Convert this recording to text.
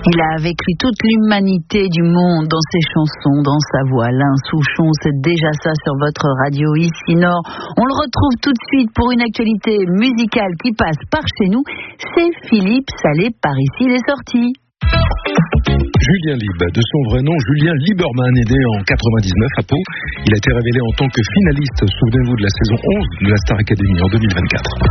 Il a avec lui toute l'humanité du monde dans ses chansons, dans sa voix. Alain Souchon, c'est déjà ça sur votre radio ici Nord. On le retrouve tout de suite pour une actualité musicale qui passe par chez nous. C'est Philippe Salé, par ici il est sorti. Julien Lib, de son vrai nom Julien Lieberman, est né en 99 à Pau. Il a été révélé en tant que finaliste, souvenez-vous, de la saison 11 de la Star Academy en 2024.